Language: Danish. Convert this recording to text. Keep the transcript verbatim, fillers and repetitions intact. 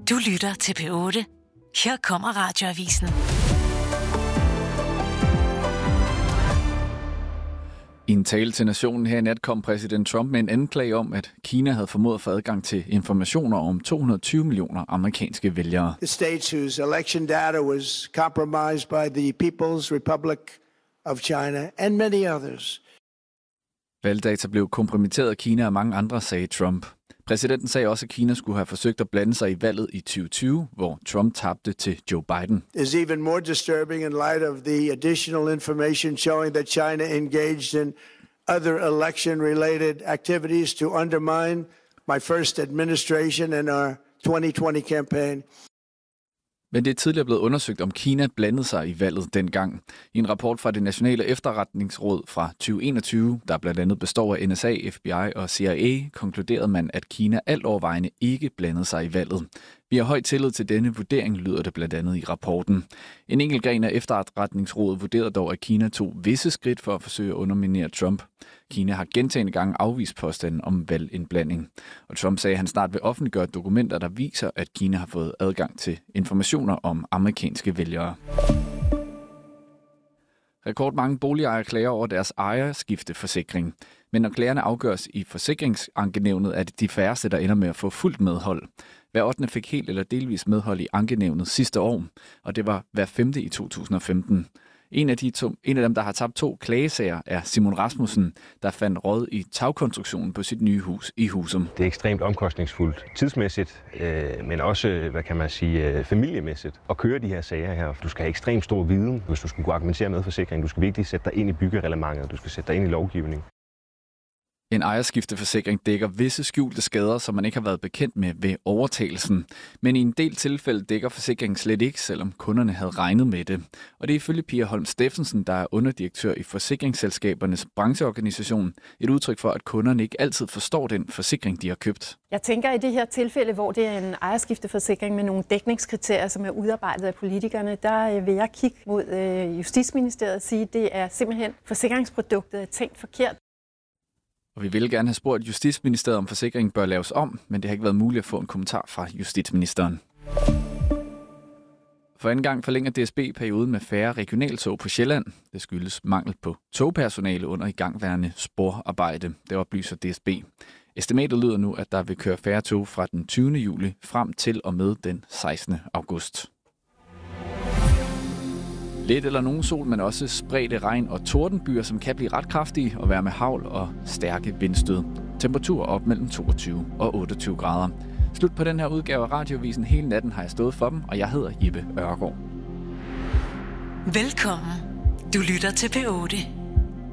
Du lytter til P otte. Her kommer Radioavisen. I en tale til nationen her i nat kom præsident Trump med en anklage om, at Kina havde formået at få adgang til informationer om to hundrede og tyve millioner amerikanske vælgere. The states whose election data was compromised by the People's Republic of China and many others. Valgdata blev kompromitteret af Kina og mange andre, sagde Trump. Præsidenten sagde også, at Kina skulle have forsøgt at blande sig i valget i tyve tyve, hvor Trump tabte til Joe Biden. Is even more disturbing in light of the additional information showing that China engaged in other election-related activities to undermine my first administration and our twenty twenty campaign. Men det er tidligere blevet undersøgt, om Kina blandede sig i valget dengang. I en rapport fra det Nationale Efterretningsråd fra tyve enogtyve, der blandt andet består af N S A, F B I og C I A, konkluderede man, at Kina alt overvejende ikke blandede sig i valget. Vi har høj tillid til denne vurdering, lyder det blandt andet i rapporten. En enkelt gren af Efterretningsrådet vurderede dog, at Kina tog visse skridt for at forsøge at underminere Trump. Kina har gentagne gange afvist påstanden om valgindblanding. Og Trump sagde, at han snart vil offentliggøre dokumenter, der viser, at Kina har fået adgang til informationer om amerikanske vælgere. Rekordmange boligejere klager over deres ejerskifteforsikring. Men når klagerne afgøres i forsikringsankenævnet, er det de færreste, der ender med at få fuldt medhold. Hver ottende fik helt eller delvis medhold i ankenævnet sidste år, og det var hver femte i to tusind og femten. En af, de to, en af dem, der har tabt to klagesager, er Simon Rasmussen, der fandt råd i tagkonstruktionen på sit nye hus i Husum. Det er ekstremt omkostningsfuldt tidsmæssigt, øh, men også, hvad kan man sige, familiemæssigt at køre de her sager her. Du skal have ekstremt stor viden, hvis du skal kunne argumentere med forsikring. Du skal virkelig sætte dig ind i byggereglementet, du skal sætte dig ind i lovgivning. En ejerskifteforsikring dækker visse skjulte skader, som man ikke har været bekendt med ved overtagelsen. Men i en del tilfælde dækker forsikringen slet ikke, selvom kunderne havde regnet med det. Og det er ifølge Pia Holm Steffensen, der er underdirektør i Forsikringsselskabernes brancheorganisation, et udtryk for, at kunderne ikke altid forstår den forsikring, de har købt. Jeg tænker i det her tilfælde, hvor det er en ejerskifteforsikring med nogle dækningskriterier, som er udarbejdet af politikerne, der vil jeg kigge mod Justitsministeriet og sige, at det er simpelthen forsikringsproduktet er tænkt forkert. Og vi ville gerne have spurgt Justitsministeriet, om forsikringen bør laves om, men det har ikke været muligt at få en kommentar fra justitsministeren. For anden gang forlænger D S B perioden med færre regionaltog på Sjælland. Det skyldes mangel på togpersonale under igangværende sporarbejde, det oplyser D S B. Estimatet lyder nu, at der vil køre færre tog fra den tyvende juli frem til og med den sekstende august. Lidt eller nogen sol, men også spredte regn og tordenbyer, som kan blive ret kraftige og være med hagl og stærke vindstød. Temperatur op mellem toogtyve og otteogtyve grader. Slut på den her udgave af Radioavisen. Hele natten har jeg stået for dem, og jeg hedder Jeppe Ørgaard. Velkommen. Du lytter til P otte.